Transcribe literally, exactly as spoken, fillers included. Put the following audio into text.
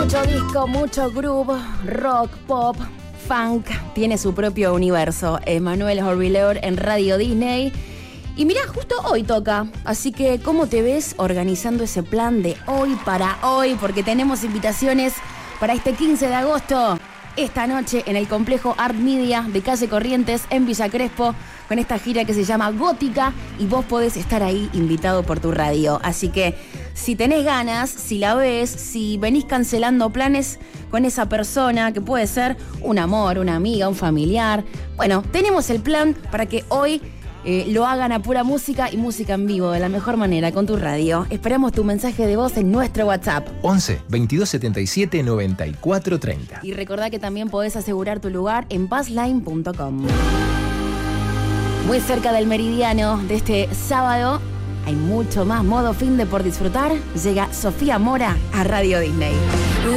Mucho disco, mucho groove, rock, pop, funk. Tiene su propio universo. Emanuel Orbilor en Radio Disney. Y mirá, justo hoy toca. Así que, ¿cómo te ves organizando ese plan de hoy para hoy? Porque tenemos invitaciones para este quince de agosto. Esta noche en el complejo Art Media de Calle Corrientes en Villa Crespo, con esta gira que se llama Gótica, y vos podés estar ahí invitado por tu radio. Así que si tenés ganas, si la ves, si venís cancelando planes con esa persona, que puede ser un amor, una amiga, un familiar, bueno, tenemos el plan para que hoy eh, lo hagan a pura música y música en vivo, de la mejor manera, con tu radio. Esperamos tu mensaje de voz en nuestro WhatsApp. once, veintidós setenta y siete, noventa y cuatro treinta. Y recordá que también podés asegurar tu lugar en buzzline punto com. Muy cerca del meridiano de este sábado, hay mucho más modo finde por disfrutar. Llega Sofía Mora a Radio Disney.